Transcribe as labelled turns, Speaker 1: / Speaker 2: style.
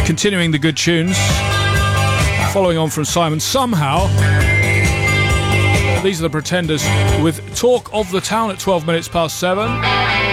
Speaker 1: Continuing the good tunes. Following on from Simon, somehow. These are the Pretenders with Talk of the Town at 12 minutes past 7.